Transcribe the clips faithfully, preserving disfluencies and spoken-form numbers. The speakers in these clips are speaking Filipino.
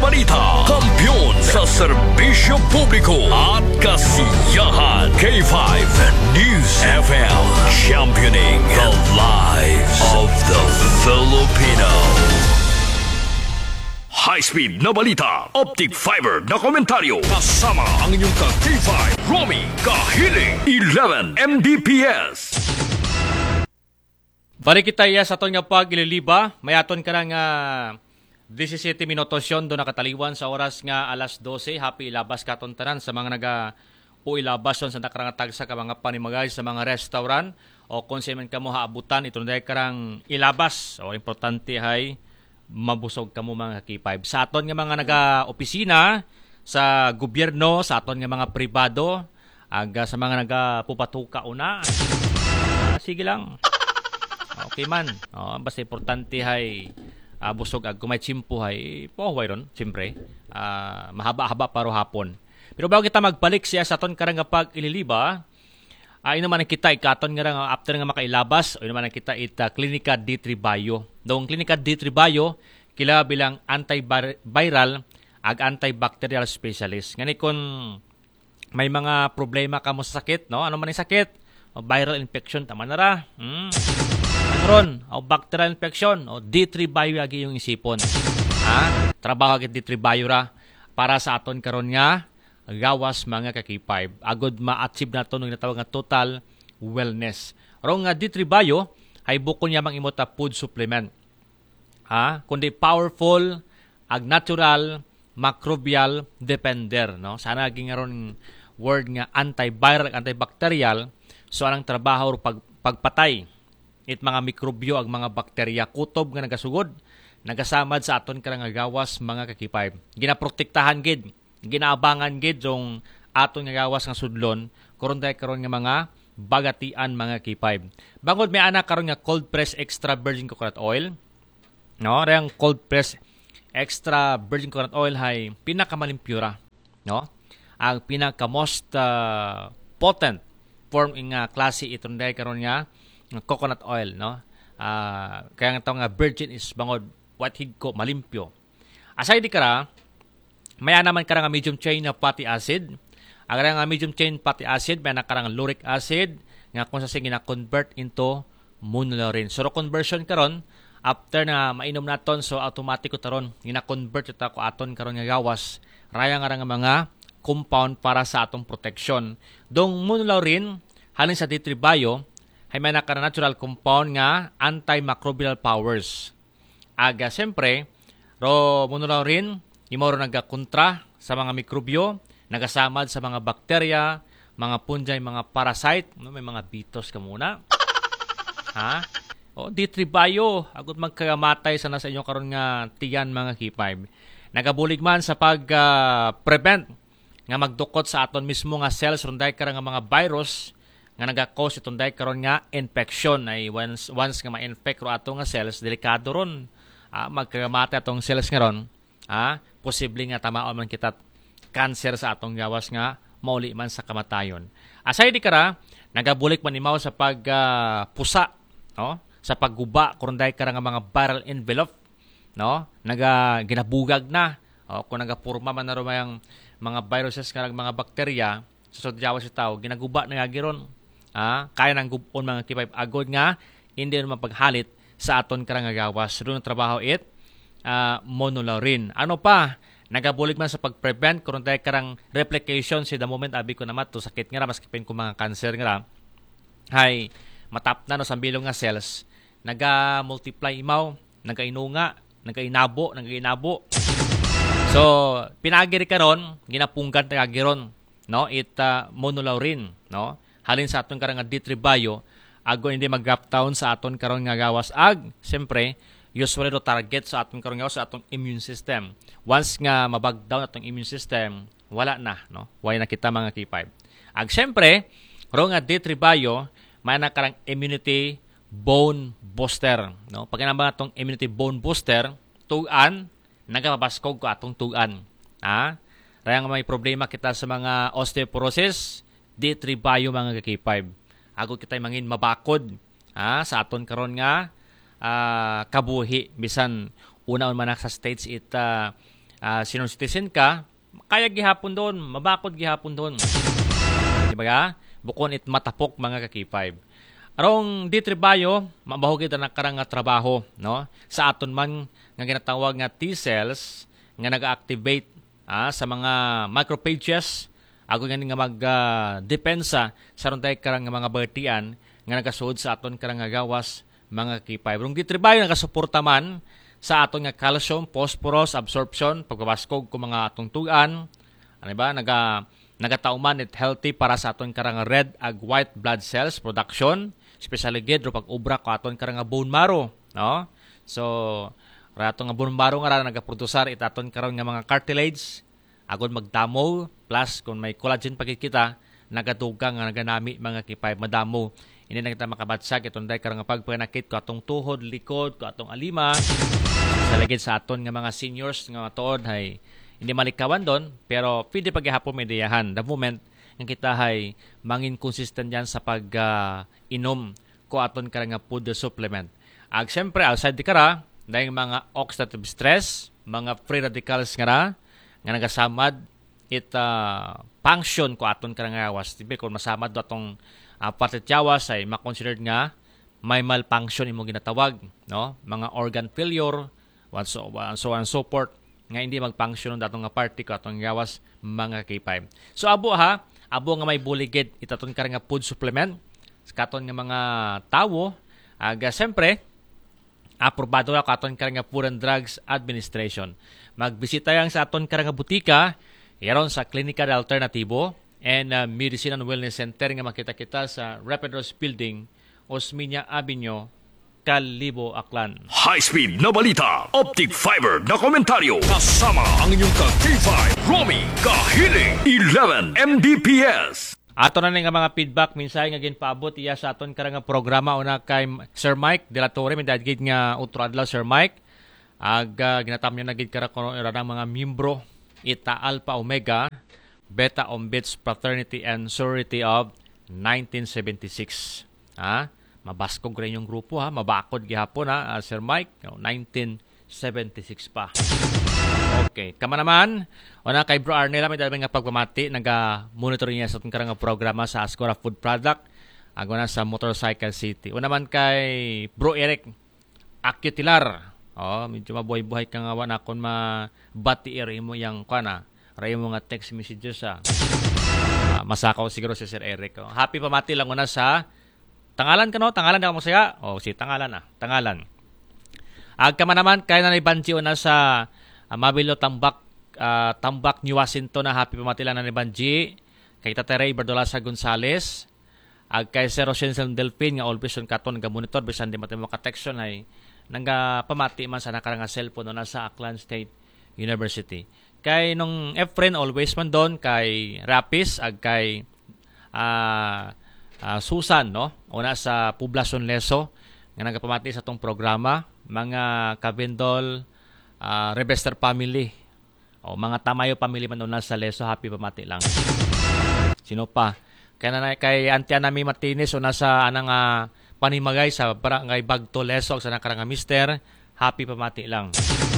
balita, kampiyon sa serbisyo publiko at kasiyahan. K five News F M, championing the lives of the Filipino. High-speed na balita, optic fiber na komentaryo, kasama ang inyong ka-K five, Romy Kahiling, eleven M B P S. Balik kita iya sa aton nga pag-ililiba, may aton ka nga disisiete minutos yun, doon nakataliwan sa oras nga alas dose, happy ilabas ka aton tanan sa mga naga o ilabas yun sa nakarangatag sa ka mga panimagay sa mga restaurant o kung siya man ka mo haabutan, ito na dahil karang ilabas o importante hay mabusog ka mo mga K five. Sa aton nga mga naga-opisina, sa gobyerno, sa aton nga mga pribado, aga sa mga naga-pupatuka una, ah, sige lang. Okay man. Oh, basta importante hay uh, busog ag kumay chimpo hay pohuway ron, siyempre. Uh, mahaba-haba paro hapon. Pero bago kita magbalik siya sa aton karang nga pag-ililiba, ay uh, naman kita ikaton nga nga after nga makailabas, ay naman kita ita Klinika D three Bio. Dong Klinika D three Bio kila bilang antiviral ag antibacterial specialist. Ngani kun may mga problema ka mo sa sakit, no? Ano man ang sakit? O viral infection tama na ra. Hmm. Ron, o bacterial infection, o D three Bio agi yung isipon. Ha? Trabaho agad D three Bio ra para sa aton karon nga gawas mga ka-K five. Agod ma-achieve na ito nung natawag nga total wellness. Rong nga D three Bio ay bukod niya mang imota food supplement. Ha? Kundi powerful, ag natural, microbial depender. No? Sana aging ron word nga antiviral, antibacterial. So anang trabaho pag, pagpatay it mga mikrobyo ag mga bakterya kutob nga nagasugod, nagasamad sa aton karang gawas mga ka-K five. Ginaprotektahan gid, ginaabangan gid yung aton nga gawas nga sudlon karon dahil karon nga mga bagatian mga K five. Bangod may ana karon nga cold press extra virgin coconut oil. No, rang cold press extra virgin coconut oil hay pinakamalimpyura, no? Ang pinaka most uh, potent form ing uh, klase itong dahil karon nga coconut oil, no? Uh, kaya nga ito nga virgin is bangod what hig ko malimpyo. Aside di kara, may naman karang medium chain na fatty acid. Ang karang medium chain fatty acid, may nakarang lauric acid, nga kung sa sige na convert into monolaurin. So, conversion karon after na mainom naton, so automatic ko taron, gina-convert ito ko aton karon nga gawas, raya nga nga mga compound para sa atong protection. Dong monolaurin, halin sa D three Bio, ay may naka natural compound nga antimicrobial powers. Aga, siyempre, ro monolaurin, imo ro nagakontra sa mga mikrobyo, nagasamad sa mga bakterya, mga fungi, mga parasite, no? May mga bitos ka muna. Ha? O, D three Bio, agot magkagamatay sana sa inyo karon nga tiyan mga K five. Nagabulig man sa pag-prevent uh, nga magdukot sa aton mismo nga cells runday karang nga mga virus nga naga-cause itong dahil karon nga infection ay once once nga ma-infect ro ato nga cells delikado ron, ah, magkagamata atong cells nga ron, ah, posible nga tamaon man kita cancer sa atong gawas nga mauli man sa kamatayon. Aside di kara nagabulik man imaw sa pag uh, pusa, no, sa pagguba kuron dahil kara nga mga viral envelope, no, naga ginabugag na, o kung nagapurma man na ro mayang mga viruses nga mga bakterya sa gawas sa tao ginaguba na giron. Ah, kaya nang gupon mga K five agod nga hindi naman paghalit sa aton karang gawas. So, doon trabaho it uh, monolaurin. Ano pa? Nagabulig man sa pag-prevent karon dahil karang replication si the moment abi ko naman to sakit nga mas kipin ko mga cancer nga hay matap na no sa bilong nga cells naga-multiply imaw, naga-inunga, naga-inabo, naga-inabo. So, pinagiri karon ginapunggan ta giron, no? It uh, monolaurin, no? Halin sa aton karang D three Bio, ago hindi mag-gap down sa aton karon nga gawas ag, siyempre, usually do target sa aton karon gawas sa aton immune system. Once nga mabag down atong immune system, wala na, no? Wala na kita mga K five. Ag siyempre, ro nga D three Bio, may na karang immunity bone booster, no? Pag kinaba atong immunity bone booster, tugan, nagapabaskog ko atong tugan. Ha? Raya nga may problema kita sa mga osteoporosis, D three Bio mga K five. Agod kitay mangin mabakod, ha, sa aton karon nga uh, kabuhi bisan una man sa states it uh, uh, senior citizen ka, kaya gihapon doon, mabakod gihapon doon. Di ba ga? Bukon it matapok mga ka-K five. Arong di trabayo, mabaho kita na karang nga trabaho, no? Sa aton man nga ginatawag nga T-cells nga nag-activate ah, sa mga macrophages, ako nga nga mag-depensa uh, sa ron tayo karang nga mga bertian nga nagasuod sa aton karang nga gawas mga K five. Rung di trabayo nagasuporta man sa aton nga calcium, phosphorus, absorption, pagbabaskog ko mga atong tugan, ano ba, naga nagatauman it healthy para sa aton karang red ag white blood cells production, especially gid pag ubra ko aton karang bone marrow, no? So ra aton nga bone marrow nga ra nagaproducer it aton karon nga mga cartilage agud magdamo plus kung may collagen pagit kita nagadugang nga naganami mga K five madamo. Ini na kita makabatsag itong day karang pagpanakit ko atong tuhod, likod, ko atong alima. Sa lagid sa aton nga mga seniors nga tuod hay hindi malikawan doon, pero pwede paghihapon may diyahan. The moment nga kita hay mangin consistent yan sa pag-inom uh, ko aton karang nga food supplement. Ag siyempre, outside di kara, dahil mga oxidative stress, mga free radicals nga ra, nga nagasamad, it uh, function ko aton karang gawas. Tibi, kung masamad do atong uh, patityawas ay makonsidered nga may malfunction imo ginatawag, no? Mga organ failure, and so, and so on so forth, nga hindi mag-function datong nga party ko atong gawas mga K five. So abo ha, abo nga may buligid itaton ka nga food supplement katon nga mga tawo aga siyempre aprobado ra katon ka nga Food and Drugs Administration. Magbisita yang sa aton ka nga butika yaron sa Klinika de Alternativo and uh, Medicine and Wellness Center nga makita kita sa Rapid Rose Building, Osmeña Avenue, Kalibo, Aklan. High-speed na balita, optic fiber na komentaryo, kasama ang inyong ka-K five, Romy Kahiling, eleven M B P S. Ato na nga mga feedback, minsan nga ginpaabot iya sa aton karang programa una kay Sir Mike de la Torre, may dadgid nga utro adlaw Sir Mike. Ag uh, ginatam niya nagid kara kono ira mga miyembro Eta Alpha Omega Beta Ombids Fraternity and Sorority of nineteen seventy-six. Ha? Mabaskog rin yung grupo ha. Mabakod gihapon ha, uh, Sir Mike. nineteen seventy-six pa. Okay. Kama naman, una kay Bro Arnel, may dalawa nga pagpamati. Nag-monitor niya sa itong karang programa sa Ascora Food Product. Ako na sa Motorcycle City. Una naman kay Bro Eric Akyutilar. Oh, medyo mabuhay-buhay ka nga wana kung mabati rin mo yung kana. Ray mo nga text messages ha. Uh, masakaw siguro si Sir Eric. Oh. Happy pamati lang una sa Tangalan ka no? Tangalan na ako masaya? O, oh, si Tangalan ah. Tangalan. Agkama naman, kaya na ni Banji na sa uh, Mabilo Tambak, uh, Tambak, New Washington na happy pamatilan na ni Banji. Kay Tateray Bardolasa Gonzales. Ag kay Sir Rosensel Delphin, nga always yung katon, nga monitor, bisan di matay mo ka-textion ay nangga pamati man sa nakarang cellphone no, nasa Aklan State University. Kay nung Efren, always man doon, kay Rapis, ag kay ah, uh, Uh, Susan, no? Una sa Poblacion Leso, nga nagapamati sa itong programa, mga Kabindol, uh, Revester family, o mga Tamayo family man una sa Leso, happy pamati lang. Sino pa? Kaya na kay Auntie Anami Martinez, una sa anang uh, panimagay sa Barangay Bagto Leso, sa nakarang mister, happy pamati lang.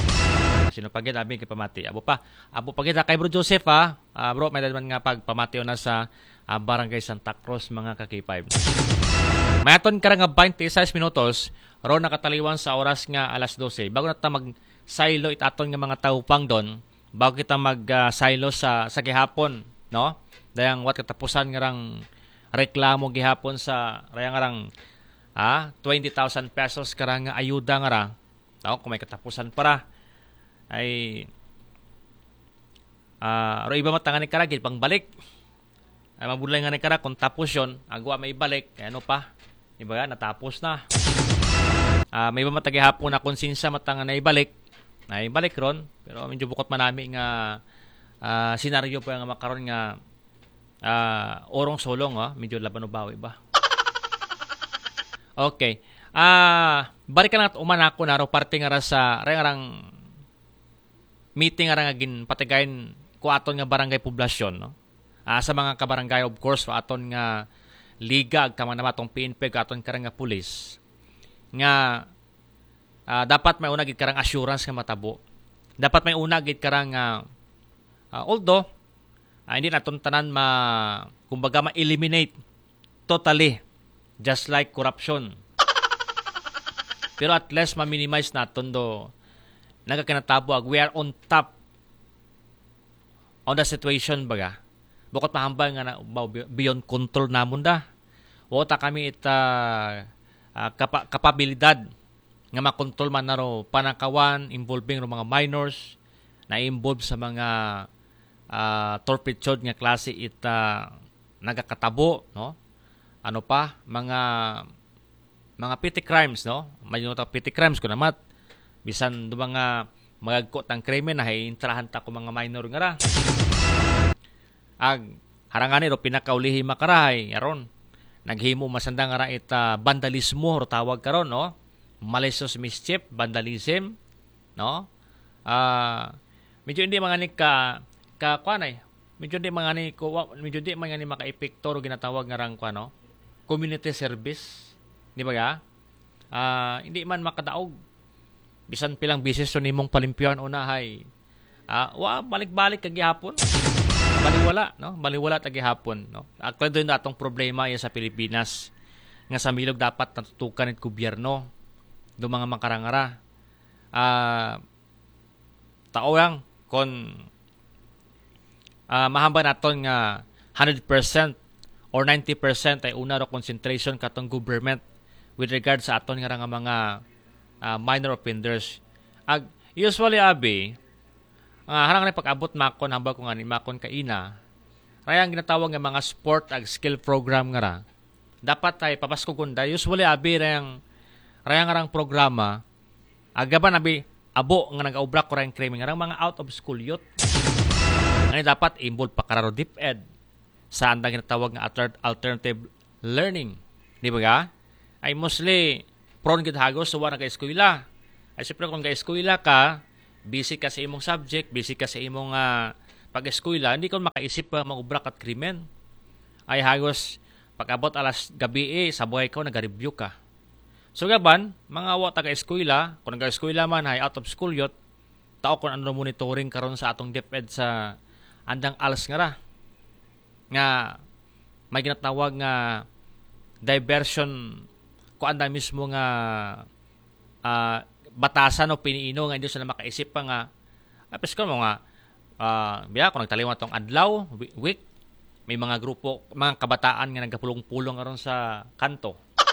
Sino pa gina, kay pamati. Abo pa, abo pa gina, kay Bro Joseph, ha? Uh, bro, may dadman nga pagpamati na sa Uh, Barangay Santa Cruz, mga ka-K five. Mayaton ka nga twenty-six minutos, ro nakataliwan sa oras nga alas dose. Bago natin mag-silo itaton nga mga taupang doon, bago kita mag-silo uh, sa, sa gihapon, no? Dayang wat katapusan nga rang reklamo gihapon sa rayang rang ah, twenty thousand pesos karang ayuda nga ra. No? Kung may katapusan para, ay uh, ro iba matangan ni karagil, pang balik. Ay mabulay nga ni kara kung tapos yun, agwa may balik, kaya ano pa, iba yan, natapos na. Uh, may iba matagihapon na konsinsya matanga na ibalik, na ibalik ron, pero medyo bukot manami nga uh, senaryo po yung makaroon nga uh, orong solong, oh, medyo laban o bawi ba. Okay, uh, balik ka na at umanako na, ro parte nga ra sa rang meeting nga gin patigayin ko aton nga barangay poblasyon, no? Uh, sa mga kabarangay, of course, aton nga liga, kama naman itong P N P, aton karang nga pulis, nga uh, dapat may unag karang assurance nga matabo. dapat may una gid karang uh, uh, although uh, hindi naton tanan ma kumbaga ma-eliminate totally just like corruption. Pero at least ma-minimize naton do nagakinatabo ag we are on top on the situation baga. Bukod mahambal nga na beyond control namon da. Wata kami ita uh, kapa, kapabilidad nga makontrol man naro panakawan involving ro mga minors na involved sa mga uh, torpitude nga klase ita nagakatabo, no? Ano pa mga mga petty crimes, no? May ta petty crimes ko namat bisan do mga magagko tang krimen na hay intrahan ta ko mga minor nga ra. Ag harangani ro pinakaulihi makarahay aron naghimo masanda nga ra ita vandalismo ro tawag karon, no? Malicious mischief, vandalism, no? Ah, uh, medyo hindi mga ni ka ka kuanay. Medyo hindi mga ni ko medyo hindi mga ni maka-epekto ro ginatawag nga rang kuano, community service, di ba ga? Ah, uh, hindi man makadaog. Bisan pilang bisis so nimong palimpyon una hay. Ah, uh, wa balik-balik kag gihapon. Baliwala, no? Baliwala tagi hapon, no? Actually doon natong problema iya sa Pilipinas nga sa milog dapat natutukan it gobyerno do mga makarangara. Ah uh, tao yang kon uh, mahamba naton nga one hundred percent or ninety percent ay una ro concentration katong government with regard sa aton nga nga mga uh, minor offenders. Ag usually abi Uh, harang na pag-abot makon hamba ko nga ni makon kaina. Raya ang ginatawag nga mga sport ag skill program nga ra. Dapat ay papasko kunda. Usually abi rayang rayang rang programa agaban abi abo nga nag-aubra ko rayang crime nga rang mga out of school youth. Ani dapat involved pa kararo deep ed sa andang ginatawag nga alternative learning. Di ba ga? Ay mostly prone gid hagos so wala ka eskwela. Ay siyempre kung ka eskwela ka busy ka sa imong subject, busy ka sa imong uh, pag-eskwela, hindi ka makaisip pa mag-ubra kat krimen. Ay hagos, pag-abot alas gabi eh, sa buhay ko, nag-review ka. So gaban, mga awa taga-eskwela, kung nag-eskwela man, ay out of school yot, tao kung ano monitoring karon sa atong DepEd sa andang alas nga ra. Nga, may ginatawag nga diversion ko andang mismo nga uh, batasan o piniino nga hindi sila makaisip pa nga apis ko mga uh, biya kung nagtaliwan tong adlaw week may mga grupo mga kabataan nga nagapulong-pulong aron sa kanto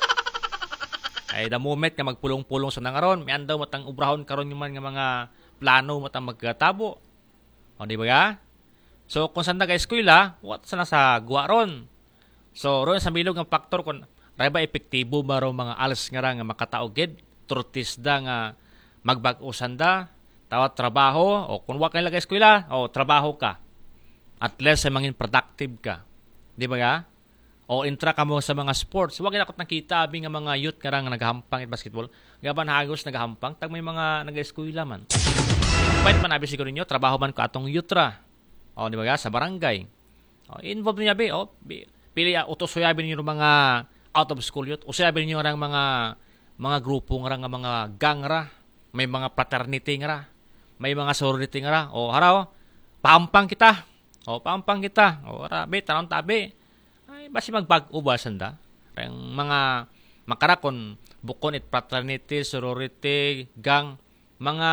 ay the moment nga magpulong-pulong sa nangaron may andaw matang ubrahon karon yung man nga mga plano matang magkatabo o di ba ga? So kung saan nag-eskwela what sana sa guwa ron so ron sa milog ng faktor kung raba epektibo ba ro mga alas nga ra nga makataogid turtisda nga magbag-usan da, tawat trabaho, o kung wak nila ka eskwela, o trabaho ka. At least ay mangin productive ka. Di ba ga? O intra ka mo sa mga sports. Huwag na ako nakita abing nga mga youth nga nga naghahampang at basketball. Gaban hagos naghahampang, tag may mga nag-eskwela man. Pwede man nabi siguro ninyo, trabaho man ko atong yutra. O di ba ga? Sa barangay. O, involved niya bi, o, pili utos suyabi ninyo mga out of school youth. O suyabi ninyo nga mga mga grupo nga nga mga gang ra, may mga fraternity nga ra, may mga sorority nga ra. O haraw, paampang kita. O paampang kita. O rabi, tanong tabi. Ay basi magbag-ubasan da. Ang mga makarakon bukon it fraternity, sorority, gang, mga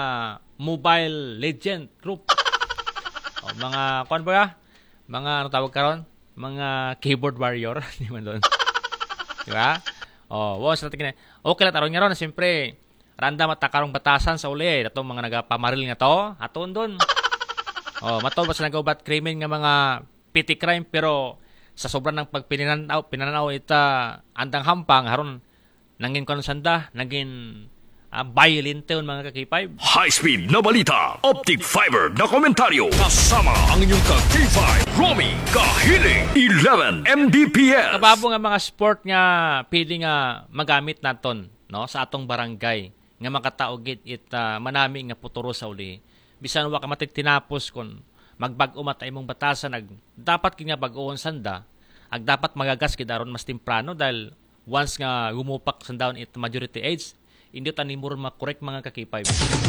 Mobile Legend group. O mga kuan ba? Mga ano tawag karon? Mga keyboard warrior, di man doon. Di ba? Oh, wow, sa tingin. Okay lang taron nga ron, siyempre, random at takarong batasan sa uli. Itong mga nagapamaril nga to, aton doon. Oh, matol ba sa nagaubat krimen nga mga petty crime, pero sa sobrang ng pagpinananaw, pinananaw ita andang hampang, haron, nangin kono sanda, naging uh, violent yun mga ka-K five. High-speed na balita, optic fiber na komentaryo, kasama ang inyong ka-K five, Romy Kahiling, eleven M B P S. Kababo nga mga sport nga pili nga magamit naton no sa atong barangay nga makataogit it uh, manami nga puturo sa uli. Bisan wa ka matig tinapos kon magbag-o mata imong batasan nag dapat kini bag-oon sanda ag dapat magagas kid aron mas temprano dahil once nga gumupak sandaon it majority age hindi ta nimuro ma-correct mga ka-K five.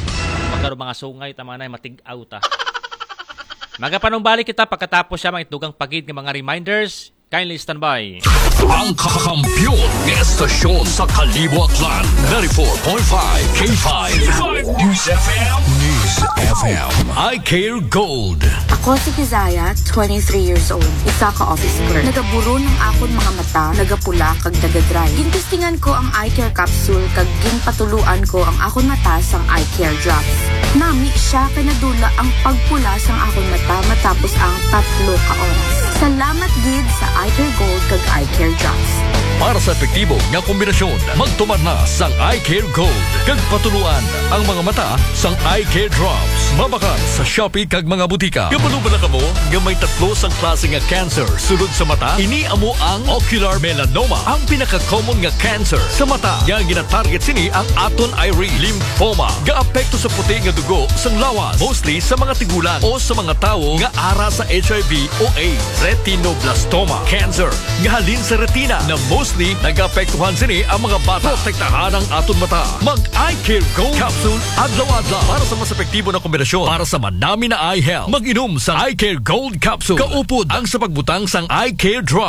Pagkaro mga sungay, tama na, matig-aw ta. Magapanumbalik kita pagkatapos siya mga itugang pagid ng mga reminders. Kindly stand by. Ang kakampiyon ng estasyon sa Kalibuatlan, ninety-four point five K five News F M. News F M. I Care Gold. Ako si Kizaya, twenty-three years old. Isa ka office girl. Nagaburo ng akon mga mata, nagapula kag nagadry. Gintistingan ko ang eye care capsule kag ginpatuluan ko ang akon mata sang eye care drops. Nami siya kay nadula ang pagpula sang akon mata matapos ang tatlo ka oras. Salamat gid sa Eye Care Gold kag Eye Care Drops. Para sa epektibo nga kombinasyon, magtumar na sang Eye Care Gold. Kag patuluan ang mga mata sang Eye Care Drops. Mabakal sa Shopee kag mga butika. Kabalo ba na kamo nga may tatlo sang klase nga cancer sulod sa mata? Ini amo ang ocular melanoma, ang pinaka-common nga cancer sa mata. Yang gina-target sini ang aton iris, lymphoma. Gaapekto sa puti nga dugo sang lawas, mostly sa mga tigulang o sa mga tawo nga ara sa H I V o AIDS. Retinoblastoma cancer nga halin sa retina na mostly nag-apektuhan sini ang mga bata. Protektahan ang aton mata. Mag-Eye Care Gold Capsule adlaw-adlaw para sa mas epektibo na kombinasyon para sa manami na eye health. Mag-inom sa Eye Care Gold Capsule. Kaupod ang sa pagbutang sang Eye Care Drop.